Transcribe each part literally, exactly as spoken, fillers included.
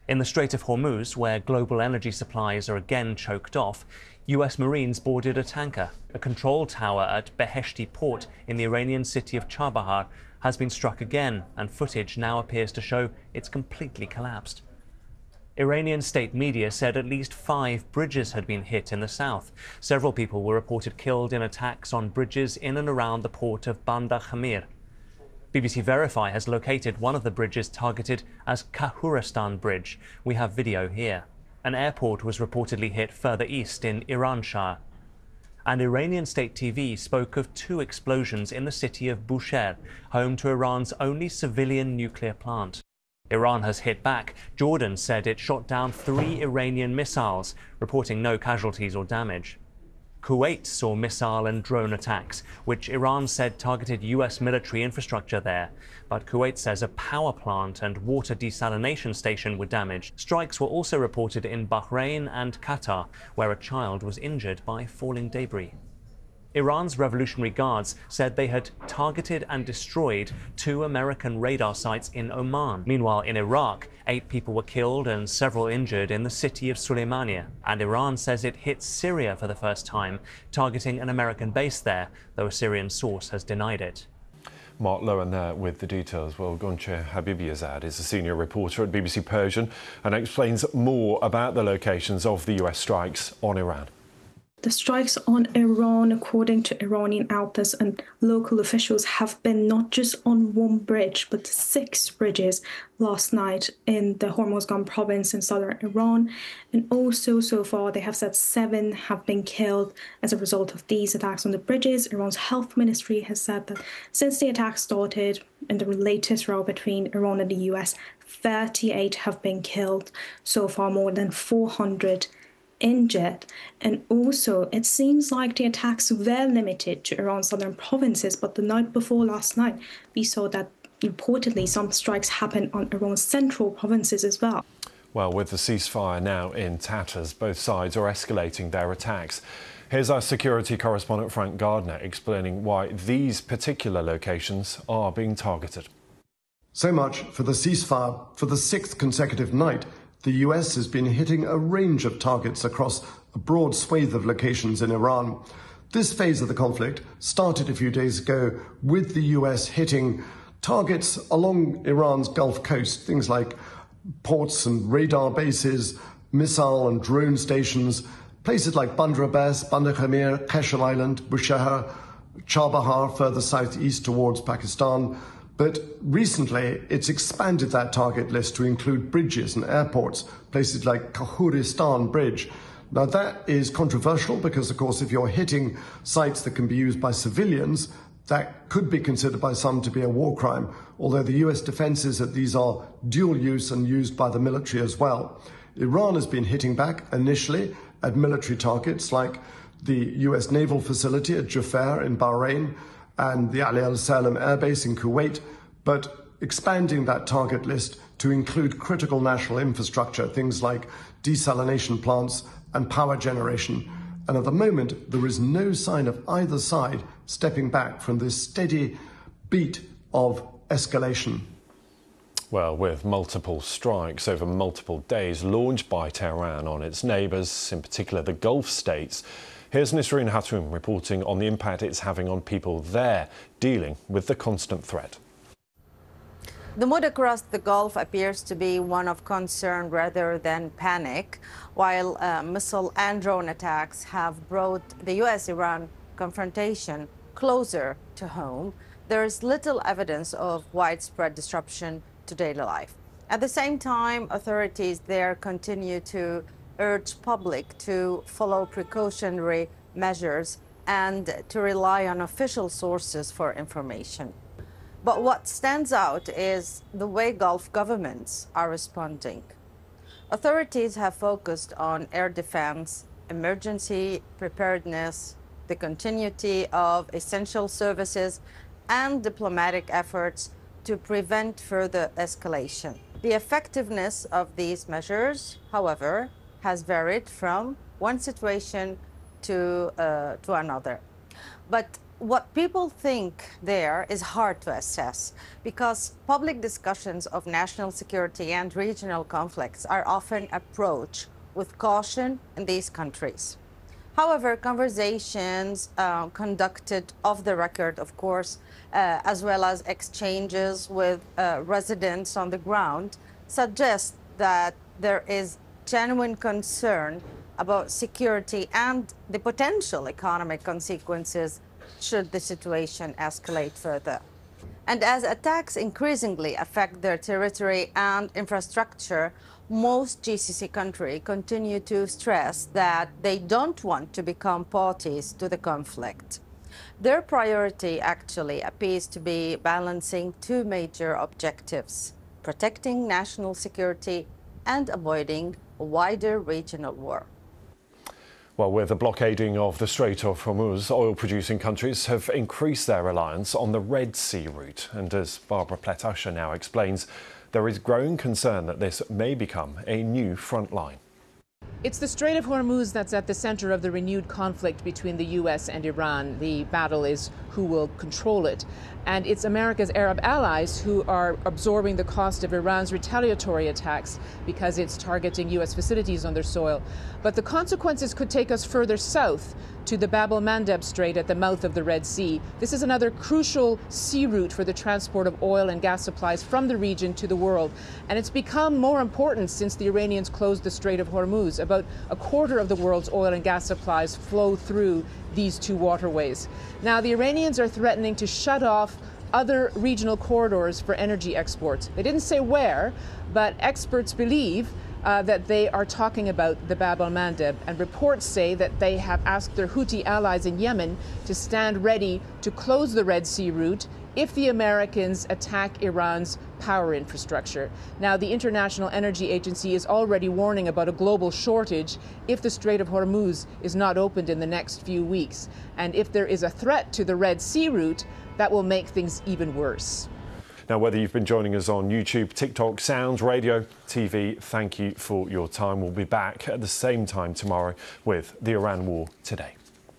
In the Strait of Hormuz, where global energy supplies are again choked off, U S Marines boarded a tanker. A control tower at Beheshti port in the Iranian city of Chabahar has been struck again, and footage now appears to show it's completely collapsed. Iranian state media said at least five bridges had been hit in the south. Several people were reported killed in attacks on bridges in and around the port of Bandar Khamir. B B C Verify has located one of the bridges targeted as Khahurestan Bridge. We have video here. An airport was reportedly hit further east in Iranshahr. And Iranian state T V spoke of two explosions in the city of Bushehr, home to Iran's only civilian nuclear plant. Iran has hit back. Jordan said it shot down three Iranian missiles, reporting no casualties or damage. Kuwait saw missile and drone attacks, which Iran said targeted U S military infrastructure there. But Kuwait says a power plant and water desalination station were damaged. Strikes were also reported in Bahrain and Qatar, where a child was injured by falling debris. Iran's Revolutionary Guards said they had targeted and destroyed two American radar sites in Oman. Meanwhile, in Iraq, eight people were killed and several injured in the city of Suleimania. And Iran says it hit Syria for the first time, targeting an American base there, though a Syrian source has denied it. Mark Lowen there with the details. Well, Gonche Habibiyazad is a senior reporter at B B C Persian and explains more about the locations of the U S strikes on Iran. The strikes on Iran, according to Iranian outlets and local officials, have been not just on one bridge, but six bridges last night in the Hormozgan province in southern Iran. And also, so far, they have said seven have been killed as a result of these attacks on the bridges. Iran's health ministry has said that since the attacks started in the latest row between Iran and the U S, thirty-eight have been killed. So far, more than four hundred injured. And also, it seems like the attacks were limited to Iran's southern provinces, but the night before last night, we saw that reportedly some strikes happened on Iran's central provinces as well. Well, with the ceasefire now in tatters, both sides are escalating their attacks. Here's our security correspondent Frank Gardner explaining why these particular locations are being targeted. So much for the ceasefire. For the sixth consecutive night, the U S has been hitting a range of targets across a broad swathe of locations in Iran. This phase of the conflict started a few days ago with the U S hitting targets along Iran's Gulf Coast, things like ports and radar bases, missile and drone stations, places like Bandar Abbas, Bandar Khamir, Qashqai Island, Bushehr, Chabahar further southeast towards Pakistan. But recently, it's expanded that target list to include bridges and airports, places like Khahurestan Bridge. Now, that is controversial because, of course, if you're hitting sites that can be used by civilians, that could be considered by some to be a war crime, although the U S defense is that these are dual use and used by the military as well. Iran has been hitting back initially at military targets like the U S naval facility at Jufair in Bahrain, and the Ali Al Salem Air Base in Kuwait, but expanding that target list to include critical national infrastructure, things like desalination plants and power generation. And at the moment, there is no sign of either side stepping back from this steady beat of escalation. Well, with multiple strikes over multiple days launched by Tehran on its neighbours, in particular the Gulf states, here's Nisreen Hatoum reporting on the impact it's having on people there dealing with the constant threat. The mood across the Gulf appears to be one of concern rather than panic. While uh, missile and drone attacks have brought the U S Iran confrontation closer to home, there is little evidence of widespread disruption to daily life. At the same time, authorities there continue to urge public to follow precautionary measures and to rely on official sources for information. But what stands out is the way Gulf governments are responding. Authorities have focused on air defense, emergency preparedness, the continuity of essential services, and diplomatic efforts to prevent further escalation. The effectiveness of these measures, however, has varied from one situation to, uh, to another. But what people think there is hard to assess because public discussions of national security and regional conflicts are often approached with caution in these countries. However, conversations uh, conducted off the record, of course, uh, as well as exchanges with uh, residents on the ground, suggest that there is genuine concern about security and the potential economic consequences should the situation escalate further. And as attacks increasingly affect their territory and infrastructure, most G C C countries continue to stress that they don't want to become parties to the conflict. Their priority actually appears to be balancing two major objectives: protecting national security and avoiding a wider regional war. Well, with the blockading of the Strait of Hormuz, oil-producing countries have increased their reliance on the Red Sea route. And as Barbara Pletasher now explains, there is growing concern that this may become a new front line. It's the Strait of Hormuz that's at the center of the renewed conflict between the U S and Iran. The battle is who will control it. And it's America's Arab allies who are absorbing the cost of Iran's retaliatory attacks because it's targeting U S facilities on their soil. But the consequences could take us further south to the Bab el-Mandeb Strait at the mouth of the Red Sea. This is another crucial sea route for the transport of oil and gas supplies from the region to the world. And it's become more important since the Iranians closed the Strait of Hormuz. About a quarter of the world's oil and gas supplies flow through these two waterways. Now, the Iranians are threatening to shut off other regional corridors for energy exports. They didn't say where, but experts believe uh, that they are talking about the Bab el-Mandeb, and reports say that they have asked their Houthi allies in Yemen to stand ready to close the Red Sea route if the Americans attack Iran's power infrastructure. Now, the International Energy Agency is already warning about a global shortage if the Strait of Hormuz is not opened in the next few weeks. And if there is a threat to the Red Sea route, that will make things even worse. Now, whether you've been joining us on YouTube, TikTok, Sounds, Radio, T V, thank you for your time. We'll be back at the same time tomorrow with the Iran War Today.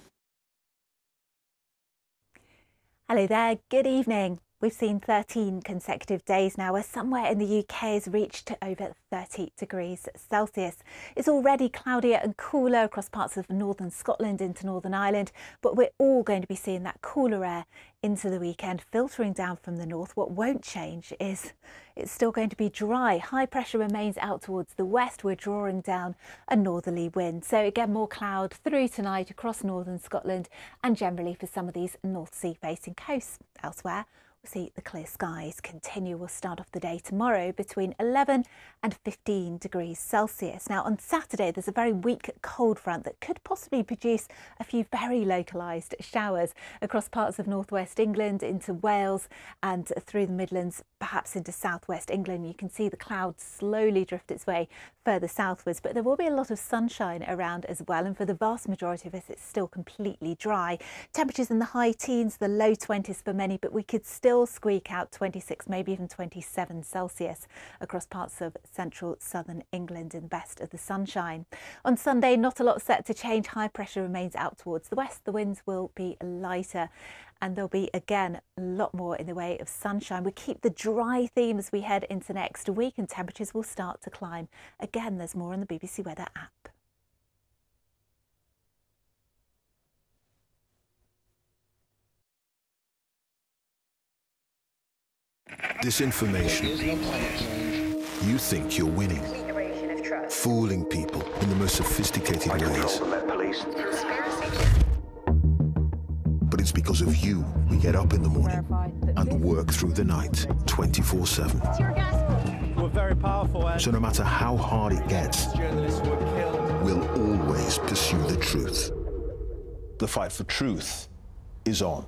Hello there, good evening. We've seen thirteen consecutive days now where somewhere in the U K has reached over thirty degrees Celsius. It's already cloudier and cooler across parts of northern Scotland into Northern Ireland, but we're all going to be seeing that cooler air into the weekend filtering down from the north. What won't change is it's still going to be dry. High pressure remains out towards the west. We're drawing down a northerly wind. So again, more cloud through tonight across northern Scotland and generally for some of these North Sea facing coasts. Elsewhere, we'll see the clear skies continue. We'll start off the day tomorrow between eleven and fifteen degrees Celsius. Now on Saturday, there's a very weak cold front that could possibly produce a few very localised showers across parts of northwest England into Wales and through the Midlands, perhaps into southwest England. You can see the clouds slowly drift its way further southwards, but there will be a lot of sunshine around as well. And for the vast majority of us, it's still completely dry. Temperatures in the high teens, the low twenties for many, but we could still squeak out twenty-six, maybe even twenty-seven Celsius across parts of central southern England in the best of the sunshine. On Sunday, not a lot set to change. High pressure remains out towards the west. The winds will be lighter and there'll be again a lot more in the way of sunshine. We keep the dry theme as we head into next week and temperatures will start to climb. Again, there's more on the B B C Weather app. Disinformation. You think you're winning, fooling people in the most sophisticated ways. But it's because of you we get up in the morning and work through the night twenty-four seven. We're very powerful. So no matter how hard it gets, we'll always pursue the truth. The fight for truth is on.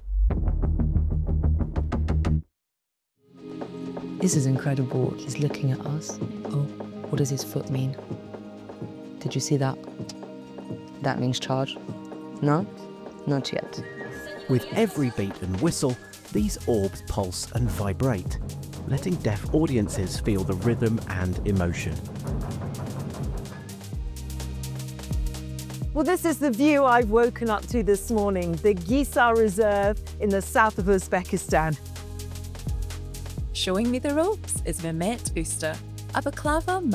This is incredible. He's looking at us. Oh, what does his foot mean? Did you see that? That means charge. No? Not yet. With every beat and whistle, these orbs pulse and vibrate, letting deaf audiences feel the rhythm and emotion. Well, this is the view I've woken up to this morning, the Gisar Reserve in the south of Uzbekistan. Showing me the ropes is Mehmet Usta, a baklava